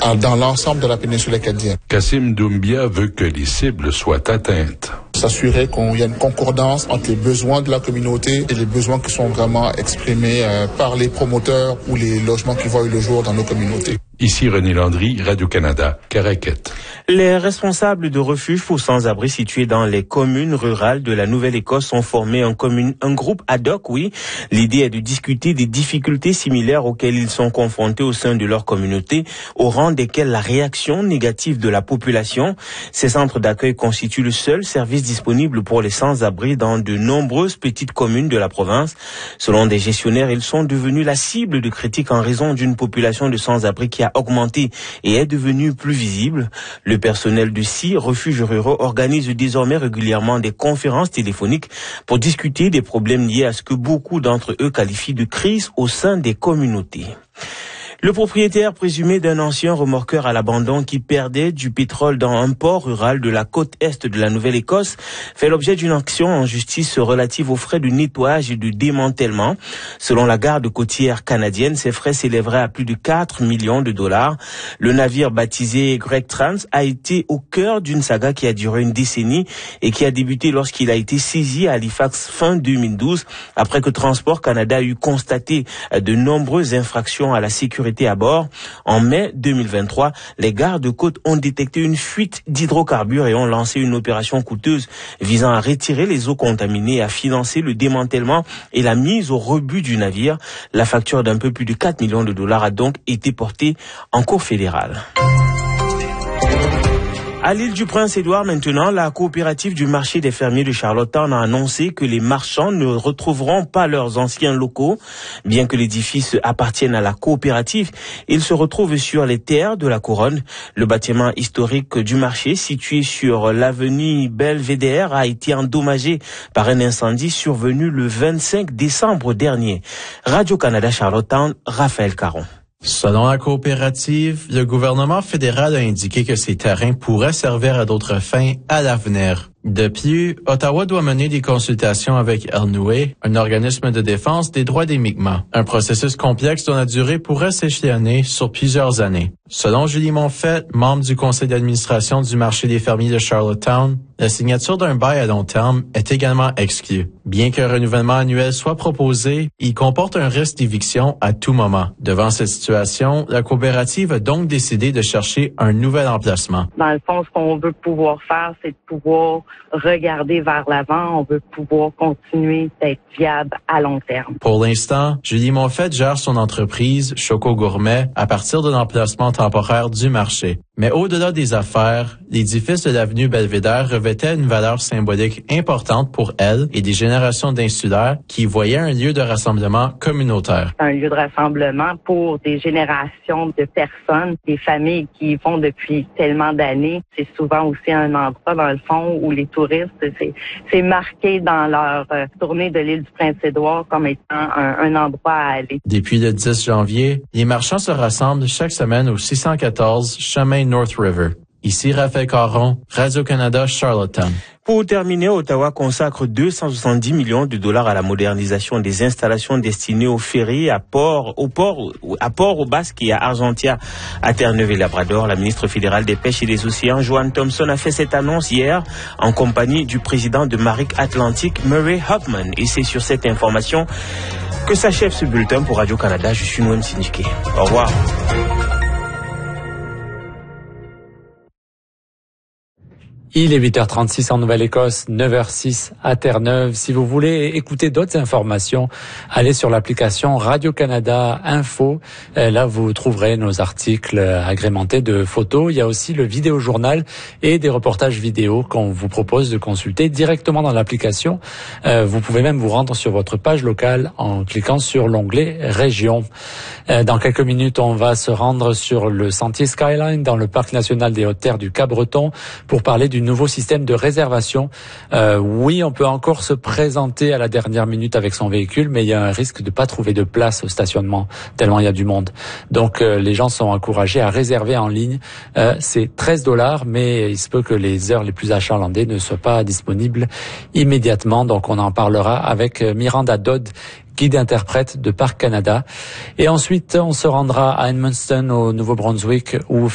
dans l'ensemble de la péninsule acadienne. Kassim Doumbia veut que les cibles soient atteintes. S'assurer qu'il y a une concordance entre les besoins de la communauté et les besoins qui sont vraiment exprimés par les promoteurs ou les logements qui voient le jour dans nos communautés. Ici René Landry, Radio-Canada, Caraquette. Les responsables de refuges pour sans-abri situés dans les communes rurales de la Nouvelle-Écosse ont formé un groupe ad hoc, L'idée est de discuter des difficultés similaires auxquelles ils sont confrontés au sein de leur communauté, au rang desquelles la réaction négative de la population. Ces centres d'accueil constituent le seul service disponible pour les sans-abri dans de nombreuses petites communes de la province. Selon des gestionnaires, ils sont devenus la cible de critiques en raison d'une population de sans-abri qui a augmenté et est devenue plus visible. Le personnel de 6 refuges ruraux organise désormais régulièrement des conférences téléphoniques pour discuter des problèmes liés à ce que beaucoup d'entre eux qualifient de crise au sein des communautés. Le propriétaire présumé d'un ancien remorqueur à l'abandon qui perdait du pétrole dans un port rural de la côte est de la Nouvelle-Écosse fait l'objet d'une action en justice relative aux frais de nettoyage et de démantèlement. Selon la garde côtière canadienne, ces frais s'élèveraient à plus de 4 millions de dollars. Le navire baptisé Greg Trans a été au cœur d'une saga qui a duré une décennie et qui a débuté lorsqu'il a été saisi à Halifax fin 2012 après que Transport Canada eut constaté de nombreuses infractions à la sécurité à bord. En mai 2023, les gardes-côtes ont détecté une fuite d'hydrocarbures et ont lancé une opération coûteuse visant à retirer les eaux contaminées et à financer le démantèlement et la mise au rebut du navire. La facture d'un peu plus de 4 millions de dollars a donc été portée en cour fédérale. À l'île du Prince-Édouard maintenant, la coopérative du marché des fermiers de Charlottetown a annoncé que les marchands ne retrouveront pas leurs anciens locaux. Bien que l'édifice appartienne à la coopérative, il se retrouve sur les terres de la couronne. Le bâtiment historique du marché, situé sur l'avenue Belvédère, a été endommagé par un incendie survenu le 25 décembre dernier. Radio-Canada Charlottetown, Raphaël Caron. Selon la coopérative, le gouvernement fédéral a indiqué que ces terrains pourraient servir à d'autres fins à l'avenir. De plus, Ottawa doit mener des consultations avec Elnoué, un organisme de défense des droits des Mi'kmaq. Un processus complexe dont la durée pourrait s'échelonner sur plusieurs années. Selon Julie Monfette, membre du conseil d'administration du marché des fermiers de Charlottetown, la signature d'un bail à long terme est également exclue. Bien qu'un renouvellement annuel soit proposé, il comporte un risque d'éviction à tout moment. Devant cette situation, la coopérative a donc décidé de chercher un nouvel emplacement. Dans le fond, ce qu'on veut pouvoir faire, c'est de pouvoir regarder vers l'avant. On veut pouvoir continuer d'être viable à long terme. Pour l'instant, Julie Monfette gère son entreprise Choco Gourmet à partir de l'emplacement temporaire du marché. Mais au-delà des affaires, l'édifice de l'avenue Belvédère revêtait une valeur symbolique importante pour elle et des générations d'insulaires qui y voyaient un lieu de rassemblement communautaire. Un lieu de rassemblement pour des générations de personnes, des familles qui y vont depuis tellement d'années. C'est souvent aussi un endroit, dans le fond, où les touristes, c'est marqué dans leur tournée de l'île du Prince-Édouard comme étant un endroit à aller. Depuis le 10 janvier, les marchands se rassemblent chaque semaine au 614 chemin North River. Ici Raphaël Caron, Radio-Canada, Charlottetown. Pour terminer, Ottawa consacre 270 millions de dollars à la modernisation des installations destinées aux ferries à Port-au-Basque et à Argentia, à Terre-Neuve-et-Labrador. La ministre fédérale des Pêches et des Océans, Joanne Thompson, a fait cette annonce hier en compagnie du président de Marine Atlantique, Murray Hoffman. Et c'est sur cette information que s'achève ce bulletin pour Radio-Canada. Je suis Noël Syndiqué. Au revoir. Il est 8h36 en Nouvelle-Écosse, 9h06 à Terre-Neuve. Si vous voulez écouter d'autres informations, allez sur l'application Radio-Canada Info. Là, vous trouverez nos articles agrémentés de photos. Il y a aussi le vidéojournal et des reportages vidéo qu'on vous propose de consulter directement dans l'application. Vous pouvez même vous rendre sur votre page locale en cliquant sur l'onglet Région. Dans quelques minutes, on va se rendre sur le sentier Skyline dans le Parc national des Hautes-Terres du Cap-Breton pour parler du nouveau système de réservation. Oui, on peut encore se présenter à la dernière minute avec son véhicule, mais il y a un risque de pas trouver de place au stationnement, tellement il y a du monde. Donc, les gens sont encouragés à réserver en ligne. C'est $13, mais il se peut que les heures les plus achalandées ne soient pas disponibles immédiatement. Donc, on en parlera avec Miranda Dodd, guide-interprète de Parc Canada. Et ensuite, on se rendra à Edmundston, au Nouveau-Brunswick, où